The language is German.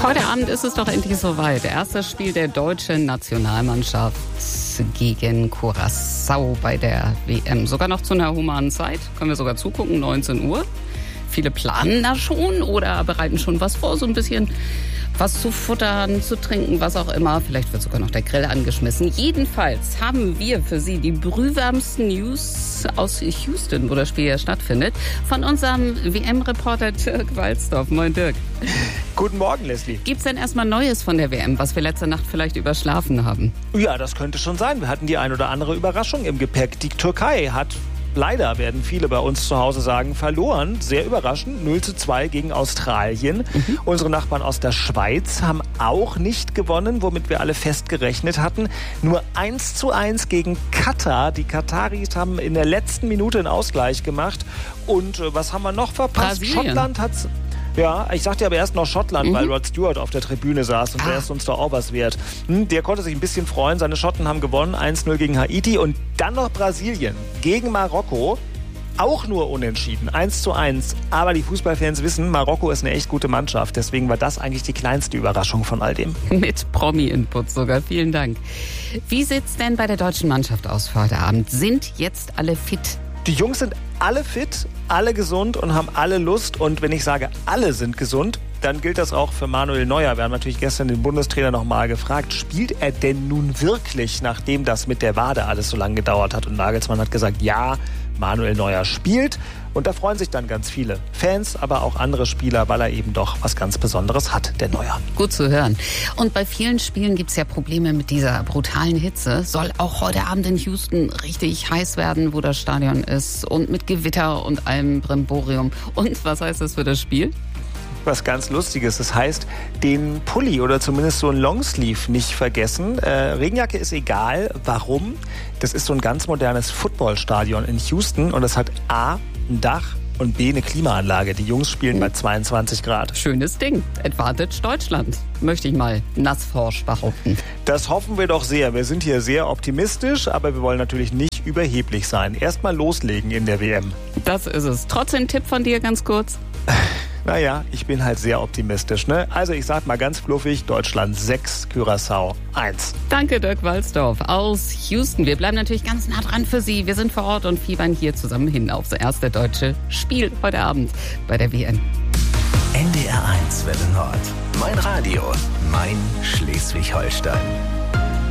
Heute Abend ist es doch endlich soweit. Erstes Spiel der deutschen Nationalmannschaft gegen Curaçao bei der WM. Sogar noch zu einer humanen Zeit. Können wir sogar zugucken, 19 Uhr. Viele planen da schon oder bereiten schon was vor, so ein bisschen was zu futtern, zu trinken, was auch immer. Vielleicht wird sogar noch der Grill angeschmissen. Jedenfalls haben wir für Sie die brühwarmsten News aus Houston, wo das Spiel ja stattfindet, von unserem WM-Reporter Dirk Walzdorf. Moin Dirk. Guten Morgen, Leslie. Gibt's denn erstmal Neues von der WM, was wir letzte Nacht vielleicht überschlafen haben? Ja, das könnte schon sein. Wir hatten die ein oder andere Überraschung im Gepäck. Die Türkei hat, leider werden viele bei uns zu Hause sagen, verloren. Sehr überraschend, 0:2 gegen Australien. Unsere Nachbarn aus der Schweiz haben auch nicht gewonnen, womit wir alle fest gerechnet hatten. Nur 1:1 gegen Katar. Die Kataris haben in der letzten Minute einen Ausgleich gemacht. Und was haben wir noch verpasst? Brasilien. Schottland hat's... Ja, ich sagte aber erst noch Schottland, weil Rod Stewart auf der Tribüne saß und der ist uns da auch was wert. Der konnte sich ein bisschen freuen. Seine Schotten haben gewonnen, 1:0 gegen Haiti und dann noch Brasilien gegen Marokko. Auch nur unentschieden, 1:1. Aber die Fußballfans wissen, Marokko ist eine echt gute Mannschaft. Deswegen war das eigentlich die kleinste Überraschung von all dem. Mit Promi-Input sogar. Vielen Dank. Wie sieht's denn bei der deutschen Mannschaft aus für heute Abend? Sind jetzt alle fit? Die Jungs sind alle fit, alle gesund und haben alle Lust. Und wenn ich sage, alle sind gesund, dann gilt das auch für Manuel Neuer. Wir haben natürlich gestern den Bundestrainer noch mal gefragt, spielt er denn nun wirklich, nachdem das mit der Wade alles so lange gedauert hat? Und Nagelsmann hat gesagt, ja, Manuel Neuer spielt. Und da freuen sich dann ganz viele Fans, aber auch andere Spieler, weil er eben doch was ganz Besonderes hat, der Neuer. Gut zu hören. Und bei vielen Spielen gibt's ja Probleme mit dieser brutalen Hitze. Soll auch heute Abend in Houston richtig heiß werden, wo das Stadion ist. Und mit Gewitter und allem Brimborium. Und was heißt das für das Spiel? Was ganz Lustiges. Das heißt, den Pulli oder zumindest so ein Longsleeve nicht vergessen. Regenjacke ist egal. Warum? Das ist so ein ganz modernes Footballstadion in Houston und es hat A, ein Dach und B, eine Klimaanlage. Die Jungs spielen bei 22 Grad. Schönes Ding. Advantage Deutschland, möchte ich mal nassforsch behaupten. Das hoffen wir doch sehr. Wir sind hier sehr optimistisch, aber wir wollen natürlich nicht überheblich sein. Erstmal loslegen in der WM. Das ist es. Trotzdem ein Tipp von dir ganz kurz. Naja, ich bin halt sehr optimistisch, ne? Also ich sag mal ganz fluffig, Deutschland 6, Curaçao 1. Danke, Dirk Walzdorf aus Houston. Wir bleiben natürlich ganz nah dran für Sie. Wir sind vor Ort und fiebern hier zusammen hin aufs erste deutsche Spiel heute Abend bei der WM. NDR 1 Welle Nord. Mein Radio, mein Schleswig-Holstein.